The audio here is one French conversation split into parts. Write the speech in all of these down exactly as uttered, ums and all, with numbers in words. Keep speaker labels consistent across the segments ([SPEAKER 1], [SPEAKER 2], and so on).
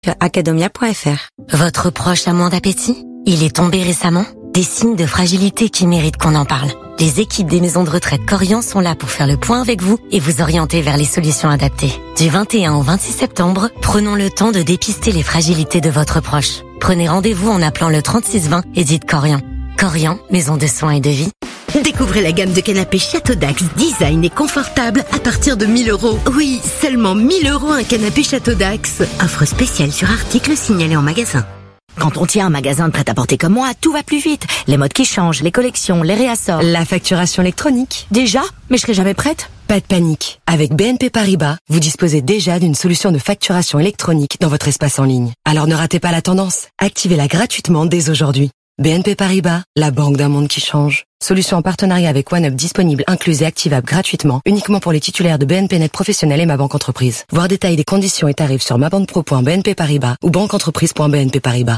[SPEAKER 1] academia point f r.
[SPEAKER 2] Votre proche a moins d'appétit? Il est tombé récemment? Des signes de fragilité qui méritent qu'on en parle. Les équipes des maisons de retraite Corian sont là pour faire le point avec vous et vous orienter vers les solutions adaptées. Du vingt et un au vingt-six septembre, prenons le temps de dépister les fragilités de votre proche. Prenez rendez-vous en appelant le trente-six vingt et dites Corian. Corian, maison de soins et de vie.
[SPEAKER 3] Découvrez la gamme de canapés Château Dax, design et confortable à partir de mille euros. Oui, seulement mille euros un canapé Château Dax. Offre spéciale sur article signalé en magasin. Quand on tient un magasin de prêt-à-porter comme moi, tout va plus vite. Les modes qui changent, les collections, les réassorts.
[SPEAKER 4] La facturation électronique.
[SPEAKER 3] Déjà? Mais je serai jamais prête.
[SPEAKER 4] Pas de panique. Avec B N P Paribas, vous disposez déjà d'une solution de facturation électronique dans votre espace en ligne. Alors ne ratez pas la tendance. Activez-la gratuitement dès aujourd'hui. B N P Paribas, la banque d'un monde qui change. Solution en partenariat avec OneUp disponible, incluse et activable gratuitement, uniquement pour les titulaires de B N P Net Professionnel et Ma Banque Entreprise. Voir détails des conditions et tarifs sur mabanquepro point b n p paribas ou banqueentreprise point b n p paribas.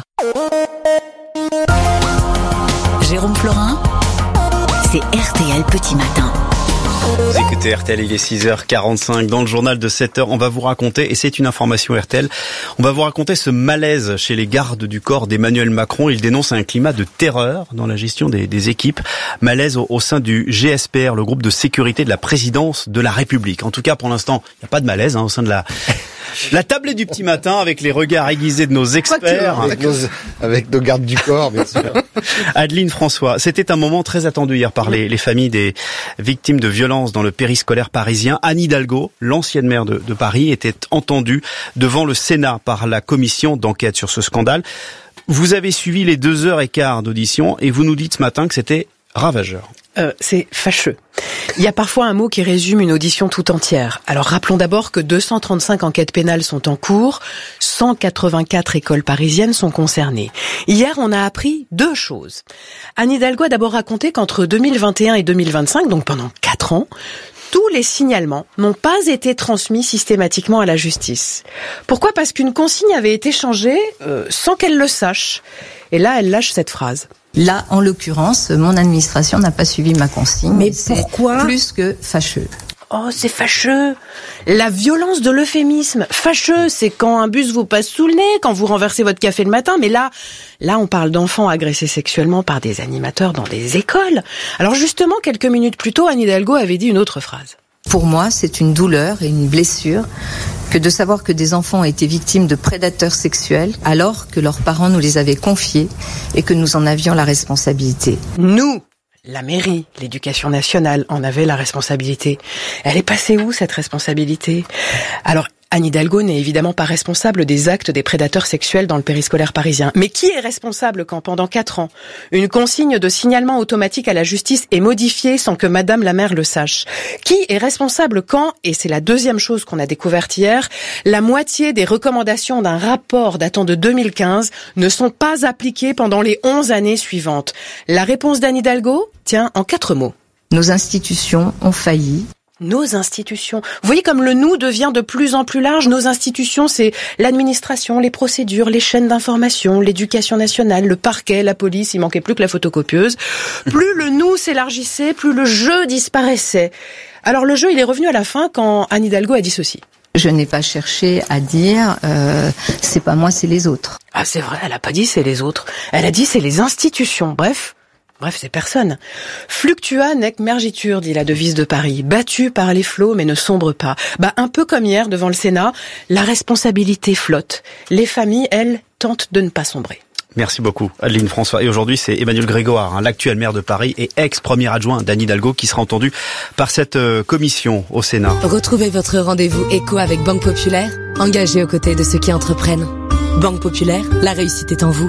[SPEAKER 3] Jérôme Florin, c'est R T L Petit Matin.
[SPEAKER 5] Vous écoutez R T L, il est six heures quarante-cinq. Dans le journal de sept heures, on va vous raconter, et c'est une information R T L, on va vous raconter ce malaise chez les gardes du corps d'Emmanuel Macron. Il dénonce un climat de terreur dans la gestion des, des équipes. Malaise au, au sein du G S P R, le groupe de sécurité de la présidence de la République. En tout cas, pour l'instant, il n'y a pas de malaise hein, au sein de la... La tablée du petit matin avec les regards aiguisés de nos experts.
[SPEAKER 6] Avec nos, avec nos gardes du corps, bien sûr.
[SPEAKER 5] Adeline François, c'était un moment très attendu hier par les, les familles des victimes de violences dans le périscolaire parisien. Anne Hidalgo, l'ancienne maire de, de Paris, était entendue devant le Sénat par la commission d'enquête sur ce scandale. Vous avez suivi les deux heures et quart d'audition et vous nous dites ce matin que c'était ravageur.
[SPEAKER 7] Euh, c'est fâcheux. Il y a parfois un mot qui résume une audition tout entière. Alors rappelons d'abord que deux cent trente-cinq enquêtes pénales sont en cours, cent quatre-vingt-quatre écoles parisiennes sont concernées. Hier, on a appris deux choses. Anne Hidalgo a d'abord raconté qu'entre deux mille vingt et un et deux mille vingt-cinq, donc pendant quatre ans, tous les signalements n'ont pas été transmis systématiquement à la justice. Pourquoi ? Parce qu'une consigne avait été changée euh, sans qu'elle le sache. Et là, elle lâche cette phrase.
[SPEAKER 8] Là, en l'occurrence, mon administration n'a pas suivi ma consigne.
[SPEAKER 3] Mais
[SPEAKER 8] c'est
[SPEAKER 3] pourquoi ?
[SPEAKER 8] Plus que fâcheux.
[SPEAKER 7] Oh, c'est fâcheux. La violence de l'euphémisme. Fâcheux, c'est quand un bus vous passe sous le nez, quand vous renversez votre café le matin. Mais là, là, on parle d'enfants agressés sexuellement par des animateurs dans des écoles. Alors justement, quelques minutes plus tôt, Anne Hidalgo avait dit une autre phrase.
[SPEAKER 8] Pour moi, c'est une douleur et une blessure que de savoir que des enfants ont été victimes de prédateurs sexuels alors que leurs parents nous les avaient confiés et que nous en avions la responsabilité.
[SPEAKER 7] Nous, la mairie, l'éducation nationale en avait la responsabilité. Elle est passée où, cette responsabilité ? Alors, Anne Hidalgo n'est évidemment pas responsable des actes des prédateurs sexuels dans le périscolaire parisien. Mais qui est responsable quand, pendant quatre ans, une consigne de signalement automatique à la justice est modifiée sans que Madame la maire le sache ? Qui est responsable quand, et c'est la deuxième chose qu'on a découverte hier, la moitié des recommandations d'un rapport datant de deux mille quinze ne sont pas appliquées pendant les onze années suivantes ? La réponse d'Anne Hidalgo tient en quatre mots.
[SPEAKER 8] Nos institutions ont failli.
[SPEAKER 7] Nos institutions. Vous voyez comme le nous devient de plus en plus large. Nos institutions, c'est l'administration, les procédures, les chaînes d'information, l'éducation nationale, le parquet, la police. Il manquait plus que la photocopieuse. Plus le nous s'élargissait, plus le je disparaissait. Alors le jeu, il est revenu à la fin quand Anne Hidalgo a dit ceci.
[SPEAKER 8] Je n'ai pas cherché à dire euh, c'est pas moi, c'est les autres.
[SPEAKER 7] Ah, c'est vrai, elle a pas dit c'est les autres. Elle a dit c'est les institutions. Bref. Bref, c'est personne. Fluctua nec mergitur, dit la devise de Paris. Battu par les flots, mais ne sombre pas. Bah, un peu comme hier, devant le Sénat, la responsabilité flotte. Les familles, elles, tentent de ne pas sombrer.
[SPEAKER 5] Merci beaucoup, Adeline François. Et aujourd'hui, c'est Emmanuel Grégoire, hein, l'actuel maire de Paris et ex-premier adjoint d'Anne Hidalgo, qui sera entendu par cette euh, commission au Sénat.
[SPEAKER 4] Retrouvez votre rendez-vous éco avec Banque Populaire, engagé aux côtés de ceux qui entreprennent. Banque Populaire, la réussite est en vous.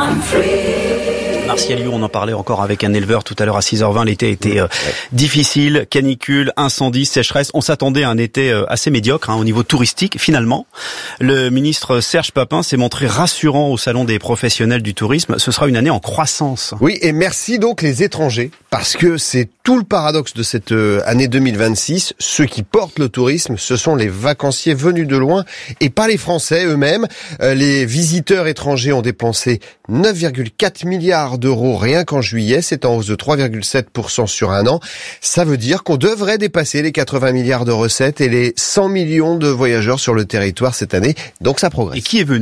[SPEAKER 5] Martial You, on en parlait encore avec un éleveur tout à l'heure à six heures vingt. L'été était euh, difficile, canicule, incendie, sécheresse. On s'attendait à un été euh, assez médiocre hein, au niveau touristique. Finalement, le ministre Serge Papin s'est montré rassurant au Salon des professionnels du tourisme. Ce sera une année en croissance.
[SPEAKER 6] Oui, et merci donc les étrangers, parce que c'est tout le paradoxe de cette euh, année deux mille vingt-six. Ceux qui portent le tourisme, ce sont les vacanciers venus de loin et pas les Français eux-mêmes. Euh, les visiteurs étrangers ont dépensé neuf virgule quatre milliards milliards d'euros rien qu'en juillet. C'est en hausse de trois virgule sept pour cent sur un an. Ça veut dire qu'on devrait dépasser les quatre-vingts milliards de recettes et les cent millions de voyageurs sur le territoire cette année. Donc ça progresse.
[SPEAKER 5] Et qui est venu ?